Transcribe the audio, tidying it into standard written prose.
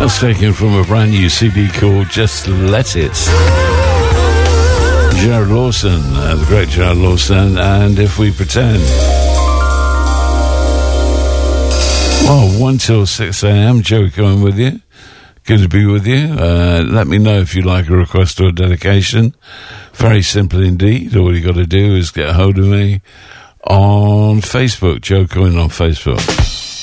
That's taken from a brand new CD called Just Let It. Jared Lawson, the great Jared Lawson, and If We Pretend. Well, 1 till 6 a.m, Joe Cohen with you. Good to be with you. Let me know if you like a request or a dedication. Very simple indeed. All you got to do is get a hold of me on Facebook, Joe Cohen on Facebook.